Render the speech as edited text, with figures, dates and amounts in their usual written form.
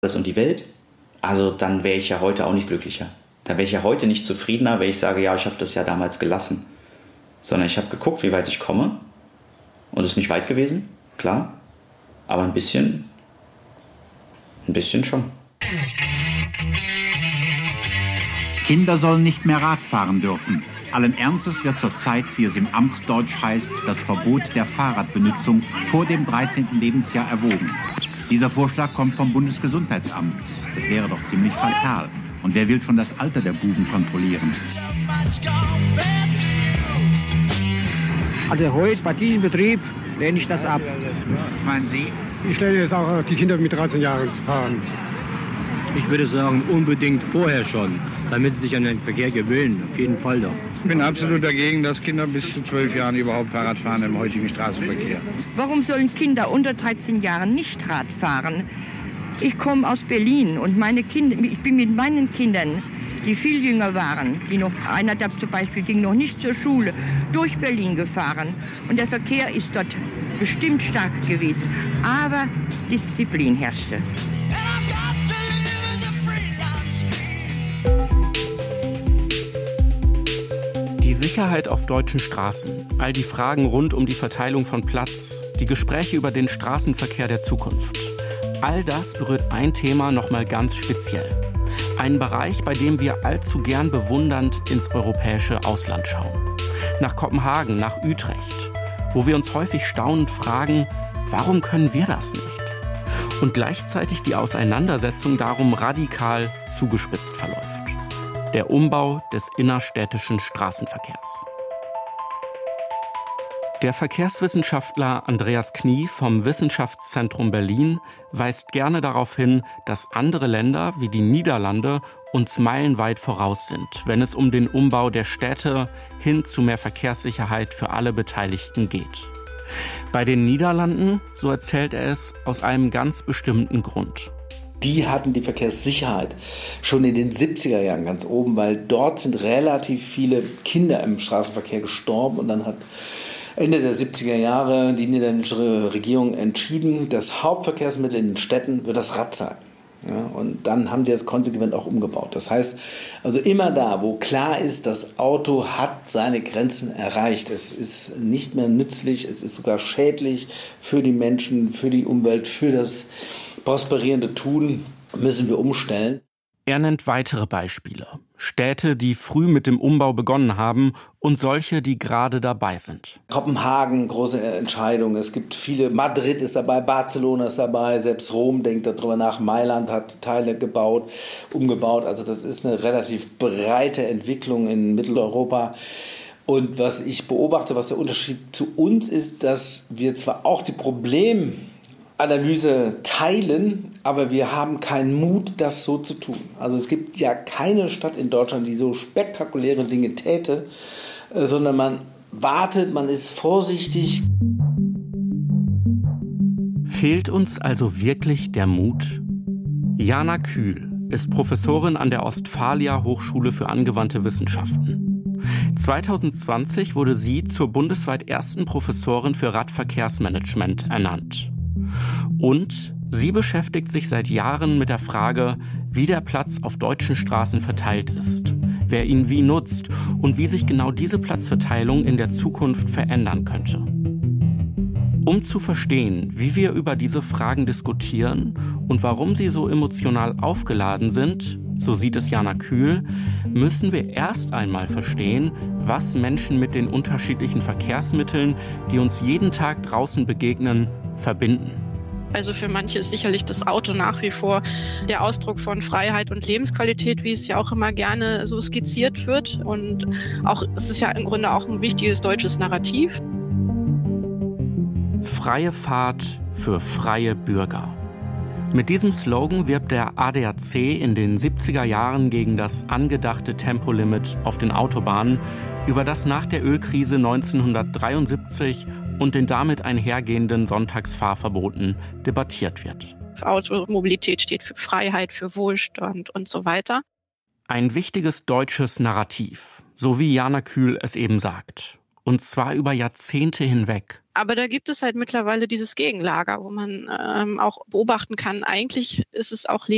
das und die Welt, also dann wäre ich ja heute auch nicht glücklicher. Da wäre ich ja heute nicht zufriedener, wenn ich sage, ja, ich habe das ja damals gelassen. Sondern ich habe geguckt, wie weit ich komme. Und es ist nicht weit gewesen, klar. Aber ein bisschen schon. Kinder sollen nicht mehr Rad fahren dürfen. Allen Ernstes wird zurzeit, wie es im Amtsdeutsch heißt, das Verbot der Fahrradbenutzung vor dem 13. Lebensjahr erwogen. Dieser Vorschlag kommt vom Bundesgesundheitsamt. Das wäre doch ziemlich fatal. Und wer will schon das Alter der Buben kontrollieren? Also heute bei diesem Betrieb lehne ich das ab. Was meinen Sie? Ich lehne jetzt auch die Kinder mit 13 Jahren zu fahren. Ich würde sagen, unbedingt vorher schon, damit sie sich an den Verkehr gewöhnen. Auf jeden Fall doch. Ich bin absolut dagegen, dass Kinder bis zu 12 Jahren überhaupt Fahrrad fahren im heutigen Straßenverkehr. Warum sollen Kinder unter 13 Jahren nicht Rad fahren? Ich komme aus Berlin und ich bin mit meinen Kindern, die viel jünger waren, einer da zum Beispiel ging noch nicht zur Schule, durch Berlin gefahren. Und der Verkehr ist dort bestimmt stark gewesen. Aber Disziplin herrschte. Die Sicherheit auf deutschen Straßen, all die Fragen rund um die Verteilung von Platz, die Gespräche über den Straßenverkehr der Zukunft. All das berührt ein Thema nochmal ganz speziell. Einen Bereich, bei dem wir allzu gern bewundernd ins europäische Ausland schauen. Nach Kopenhagen, nach Utrecht, wo wir uns häufig staunend fragen, warum können wir das nicht? Und gleichzeitig die Auseinandersetzung darum radikal zugespitzt verläuft. Der Umbau des innerstädtischen Straßenverkehrs. Der Verkehrswissenschaftler Andreas Knie vom Wissenschaftszentrum Berlin weist gerne darauf hin, dass andere Länder wie die Niederlande uns meilenweit voraus sind, wenn es um den Umbau der Städte hin zu mehr Verkehrssicherheit für alle Beteiligten geht. Bei den Niederlanden, so erzählt er es, aus einem ganz bestimmten Grund. Die hatten die Verkehrssicherheit schon in den 70er Jahren ganz oben, weil dort sind relativ viele Kinder im Straßenverkehr gestorben und dann hat Ende der 70er Jahre die niederländische Regierung entschieden, das Hauptverkehrsmittel in den Städten wird das Rad sein. Ja, und dann haben die das konsequent auch umgebaut. Das heißt, also immer da, wo klar ist, das Auto hat seine Grenzen erreicht. Es ist nicht mehr nützlich, es ist sogar schädlich für die Menschen, für die Umwelt, für das prosperierende Tun, müssen wir umstellen. Er nennt weitere Beispiele. Städte, die früh mit dem Umbau begonnen haben und solche, die gerade dabei sind. Kopenhagen, große Entscheidung. Es gibt viele, Madrid ist dabei, Barcelona ist dabei, selbst Rom denkt darüber nach, Mailand hat Teile umgebaut. Also das ist eine relativ breite Entwicklung in Mitteleuropa. Und was ich beobachte, was der Unterschied zu uns ist, dass wir zwar auch die Problemanalyse teilen, aber wir haben keinen Mut, das so zu tun. Also es gibt ja keine Stadt in Deutschland, die so spektakuläre Dinge täte, sondern man wartet, man ist vorsichtig. Fehlt uns also wirklich der Mut? Jana Kühl ist Professorin an der Ostfalia Hochschule für angewandte Wissenschaften. 2020 wurde sie zur bundesweit ersten Professorin für Radverkehrsmanagement ernannt. Und sie beschäftigt sich seit Jahren mit der Frage, wie der Platz auf deutschen Straßen verteilt ist, wer ihn wie nutzt und wie sich genau diese Platzverteilung in der Zukunft verändern könnte. Um zu verstehen, wie wir über diese Fragen diskutieren und warum sie so emotional aufgeladen sind, so sieht es Jana Kühl, müssen wir erst einmal verstehen, was Menschen mit den unterschiedlichen Verkehrsmitteln, die uns jeden Tag draußen begegnen, verbinden. Also für manche ist sicherlich das Auto nach wie vor der Ausdruck von Freiheit und Lebensqualität, wie es ja auch immer gerne so skizziert wird. Und auch es ist ja im Grunde auch ein wichtiges deutsches Narrativ. Freie Fahrt für freie Bürger. Mit diesem Slogan wirbt der ADAC in den 70er Jahren gegen das angedachte Tempolimit auf den Autobahnen, über das nach der Ölkrise 1973 und den damit einhergehenden Sonntagsfahrverboten debattiert wird. Automobilität steht für Freiheit, für Wohlstand und so weiter. Ein wichtiges deutsches Narrativ, so wie Jana Kühl es eben sagt. Und zwar über Jahrzehnte hinweg. Aber da gibt es halt mittlerweile dieses Gegenlager, wo man auch beobachten kann, eigentlich ist es auch